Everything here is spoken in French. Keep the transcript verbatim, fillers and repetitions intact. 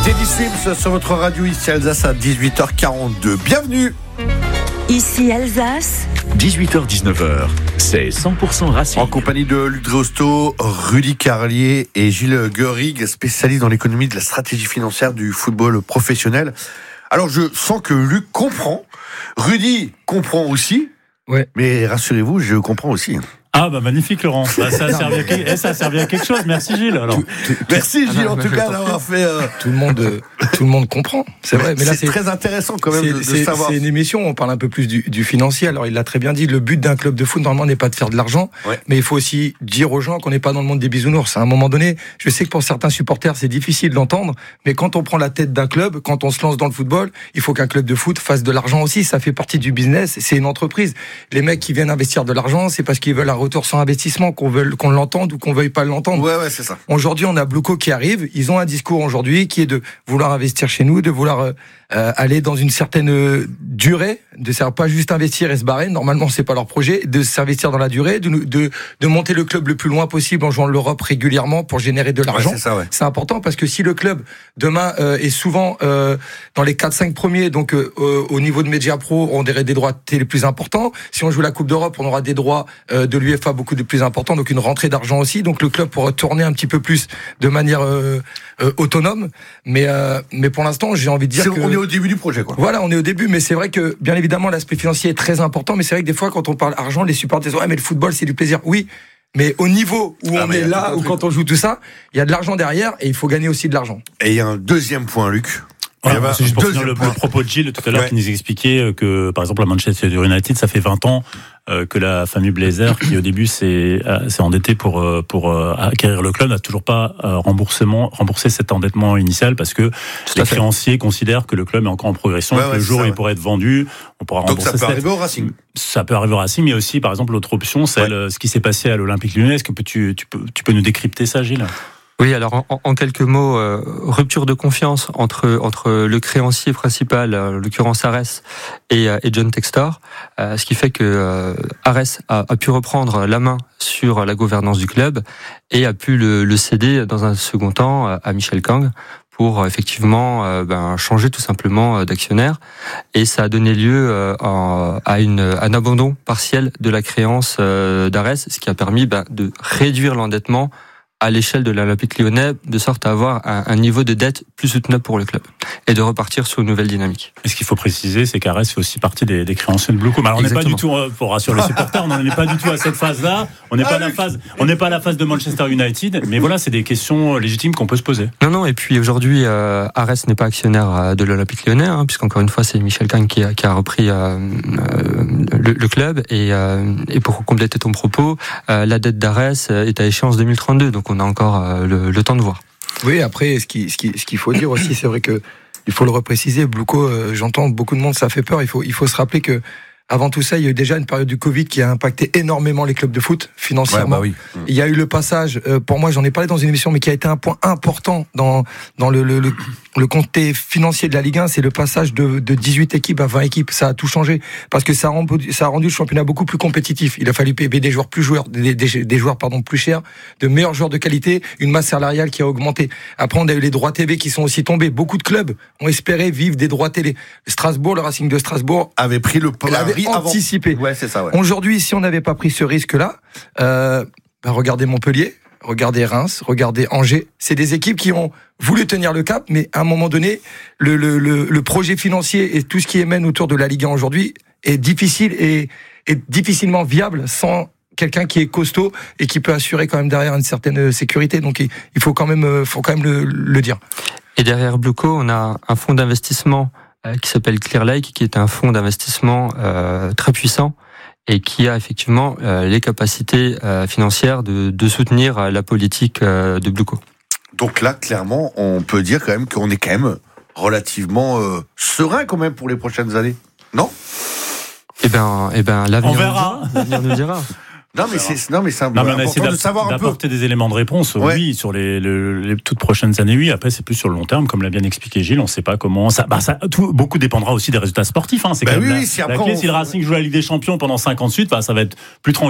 Teddy Swims sur votre radio ici Alsace à dix-huit heures quarante-deux. Bienvenue. Ici Alsace. dix-huit heures dix-neuf heures, c'est cent pour cent Racing. En compagnie de Luc Drosto, Rudy Carlier et Gilles Gueurig, spécialistes dans l'économie de la stratégie financière du football professionnel. Alors je sens que Luc comprend, Rudy comprend aussi, ouais. Mais rassurez-vous, je comprends aussi. Ah bah magnifique Laurent, bah, ça, a servi à quelque... ça a servi à quelque chose, merci Gilles. Alors. Tout, tout, merci Gilles en tout cas d'avoir fait... Euh... Tout, le monde, euh, tout le monde comprend, c'est vrai. Mais là, c'est, c'est très intéressant quand même de, de c'est, savoir. C'est une émission, on parle un peu plus du, du financier, alors il l'a très bien dit, le but d'un club de foot normalement n'est pas de faire de l'argent, ouais. Mais il faut aussi dire aux gens qu'on n'est pas dans le monde des bisounours. À un moment donné, je sais que pour certains supporters c'est difficile de l'entendre, mais quand on prend la tête d'un club, quand on se lance dans le football, il faut qu'un club de foot fasse de l'argent aussi, ça fait partie du business, c'est une entreprise. Les mecs qui viennent investir de l'argent, c'est parce qu'ils veulent un retour sur investissement, qu'on veuille qu'on l'entende ou qu'on veuille pas l'entendre. Ouais, ouais, c'est ça. Aujourd'hui, on a Blue-Co qui arrive. Ils ont un discours aujourd'hui qui est de vouloir investir chez nous, de vouloir euh, aller dans une certaine durée, de ne pas juste investir et se barrer. Normalement, c'est pas leur projet. De s'investir dans la durée, de, de, de monter le club le plus loin possible en jouant l'Europe régulièrement pour générer de l'argent. Ouais, c'est ça, ouais. C'est important parce que si le club demain euh, est souvent euh, dans les quatre cinq premiers, donc euh, au niveau de Media Pro, on aurait des droits télé plus importants. Si on joue la Coupe d'Europe, on aura des droits euh, de l'U E F A beaucoup de plus importants. Important, donc une rentrée d'argent aussi, donc le club pourra tourner un petit peu plus de manière euh, euh, autonome, mais euh, mais pour l'instant j'ai envie de dire c'est, que on est au début du projet quoi. Voilà, on est au début, mais c'est vrai que bien évidemment l'aspect financier est très important, mais c'est vrai que des fois quand on parle argent, les supporters disent ouais mais le football c'est du plaisir, oui. Mais au niveau où ah, on est là, ou quand on joue tout ça, il y a de l'argent derrière et il faut gagner aussi de l'argent. Et il y a un deuxième point, Luc. Ouais, bah, c'est juste pour finir le, le propos de Gilles tout à l'heure ouais. qui nous expliquait que, par exemple, à Manchester United, ça fait vingt ans euh, que la famille Blazer, qui au début s'est, euh, s'est endettée pour, euh, pour euh, acquérir le club, n'a toujours pas euh, remboursement, remboursé cet endettement initial parce que tout les créanciers considèrent que le club est encore en progression, ouais, que ouais, le jour où il pourrait être vendu, on pourra donc rembourser. Donc ça peut arriver au Racing. Ça peut arriver au Racing, mais aussi, par exemple, l'autre option, c'est ouais. ce qui s'est passé à l'Olympique Lyonnais. Est-ce que tu, tu, peux, tu peux nous décrypter ça, Gilles ? Oui, alors en, en quelques mots, euh, rupture de confiance entre entre le créancier principal, en l'occurrence Ares, et, et John Textor, euh, ce qui fait que euh, Ares a, a pu reprendre la main sur la gouvernance du club et a pu le, le céder dans un second temps à Michel Kang pour effectivement euh, ben, changer tout simplement d'actionnaire, et ça a donné lieu euh, à, à une, un abandon partiel de la créance euh, d'Ares, ce qui a permis ben, de réduire l'endettement à l'échelle de l'Olympique Lyonnais, de sorte à avoir un, un niveau de dette plus soutenable pour le club et de repartir sur une nouvelle dynamique. Et ce qu'il faut préciser, c'est qu'Ares fait aussi partie des, des créanciers de Blue-Co. Alors on n'est pas du tout, pour rassurer les supporters, on n'en est pas du tout à cette phase-là. On n'est pas à la phase, on n'est pas à la phase de Manchester United. Mais voilà, c'est des questions légitimes qu'on peut se poser. Non, non. Et puis aujourd'hui, euh, Ares n'est pas actionnaire de l'Olympique Lyonnais, hein, puisqu'encore une fois, c'est Michel Kang qui a, qui a repris euh, euh, le, le club. Et, euh, et pour compléter ton propos, euh, la dette d'Ares est à échéance deux mille trente-deux. Donc on a encore euh, le, le temps de voir. Oui, après, ce, qui, ce, qui, ce qu'il faut dire aussi, c'est vrai que il faut le repréciser. Blue-Co, euh, j'entends beaucoup de monde, ça fait peur. Il faut, il faut se rappeler que avant tout ça, il y a eu déjà une période du Covid qui a impacté énormément les clubs de foot financièrement. Ouais, bah oui. Il y a eu le passage, euh, pour moi, j'en ai parlé dans une émission, mais qui a été un point important dans dans le le, le, le comté financier de la Ligue un, c'est le passage de, de dix-huit équipes à vingt équipes. Ça a tout changé parce que ça a rendu, ça a rendu le championnat beaucoup plus compétitif. Il a fallu payer des joueurs plus joueurs, des, des, des joueurs pardon plus chers, de meilleurs joueurs de qualité, une masse salariale qui a augmenté. Après, on a eu les droits T V qui sont aussi tombés. Beaucoup de clubs ont espéré vivre des droits télé. Strasbourg, le Racing de Strasbourg avait pris le pari anticipé. Ouais, c'est ça, ouais. Aujourd'hui, si on n'avait pas pris ce risque-là, euh, bah regardez Montpellier, regardez Reims, regardez Angers. C'est des équipes qui ont voulu tenir le cap, mais à un moment donné, le, le, le, le projet financier et tout ce qui émane autour de la Ligue un aujourd'hui est difficile et est difficilement viable sans quelqu'un qui est costaud et qui peut assurer quand même derrière une certaine sécurité. Donc, il faut quand même, faut quand même le, le dire. Et derrière Blue-Co, on a un fonds d'investissement qui s'appelle Clear Lake, qui est un fonds d'investissement euh, très puissant et qui a effectivement euh, les capacités euh, financières de, de soutenir la politique euh, de Blue-Co. Donc là, clairement, on peut dire quand même qu'on est quand même relativement euh, serein quand même pour les prochaines années, non ? Eh ben, eh ben, l'avenir, on verra. Nous dira, l'avenir nous dira. Non mais c'est non mais c'est non, mais important de savoir un peu. D'apporter des éléments de réponse, ouais. Oui, sur les, les, les toutes prochaines années, oui. Après, c'est plus sur le long terme, comme l'a bien expliqué Gilles. On ne sait pas comment ça. Bah, ça tout, beaucoup dépendra aussi des résultats sportifs. Hein. C'est bah quand oui, même oui, la, si la clé. On... Si le Racing joue la Ligue des Champions pendant cinq ans de suite, bah, ça va être plus tranquille.